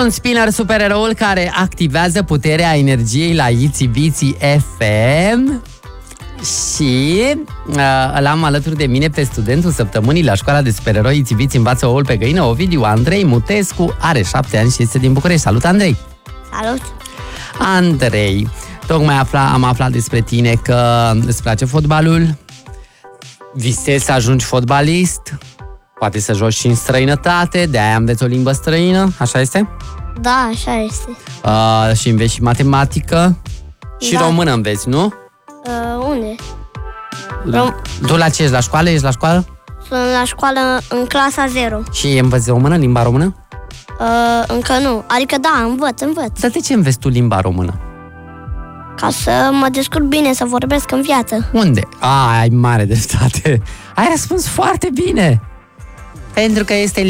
Stone Spinner, supereroul care activează puterea energiei la Itsy Bitsy FM. Și îl am alături de mine pe studentul săptămânii la școala de supereroi Itsy Bitsy învață oul pe găină, Ovidiu Andrei Mutescu. Are 7 ani și este din București. Salut, Andrei! Salut! Andrei, tocmai am aflat despre tine că îți place fotbalul, visezi să ajungi fotbalist, poate să joci și în străinătate, de-aia înveți o limbă străină, așa este? Da, așa este. Și înveți și matematică și română înveți, nu? Unde? Tu la ce ești? La școală? Ești la școală? Sunt la școală în clasa 0. Și înveți română, limba română? Încă nu. Adică da, învăț. Dar de ce înveți tu limba română? Ca să mă descurc bine, să vorbesc în viață. Unde? Ai mare dreptate. Ai răspuns foarte bine. Pentru că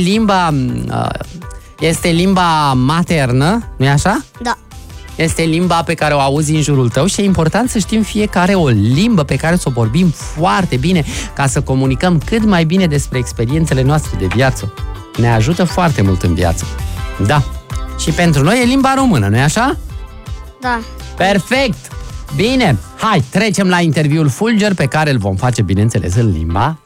este limba maternă, nu-i așa? Da. Este limba pe care o auzi în jurul tău și e important să știm fiecare o limbă pe care să o vorbim foarte bine ca să comunicăm cât mai bine despre experiențele noastre de viață. Ne ajută foarte mult în viață. Da. Și pentru noi e limba română, nu-i așa? Da. Perfect! Bine, hai, trecem la interviul fulger pe care îl vom face, bineînțeles, în limba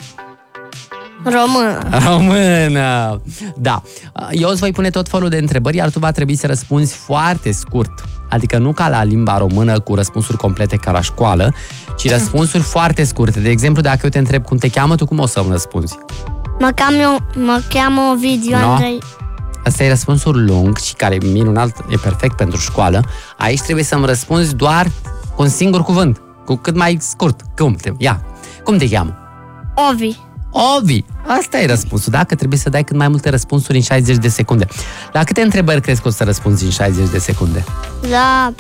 română. Da. Eu îți voi pune tot felul de întrebări, iar tu va trebui să răspunzi foarte scurt. Adică nu ca la limba română cu răspunsuri complete ca la școală, ci răspunsuri foarte scurte. De exemplu, dacă eu te întreb cum te cheamă, tu cum o să-mi răspunzi? Mă cheamă Ovidiu Andrei. Asta e răspunsul lung și care e minunat, e perfect pentru școală. Aici trebuie să-mi răspunzi doar cu un singur cuvânt, cu cât mai scurt. Cum te cheamă? Ovi. Asta e răspunsul. Dacă trebuie să dai cât mai multe răspunsuri în 60 de secunde. La câte întrebări crezi că o să răspunzi în 60 de secunde? La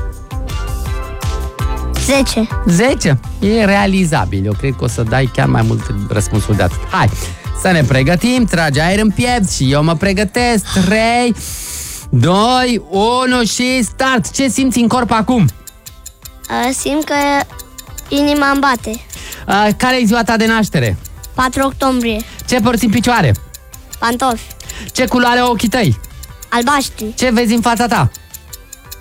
10. 10? E realizabil. Eu cred că o să dai chiar mai multe răspunsuri de atât. Hai, să ne pregătim, tragi aer în piept și eu mă pregătesc. 3, 2, 1 și start! Ce simți în corp acum? Simt că inima îmi bate. Care e ziua ta de naștere? 4 octombrie. Ce porți în picioare? Pantofi. Ce culoare au ochii tăi? Albaștri. Ce vezi în fața ta?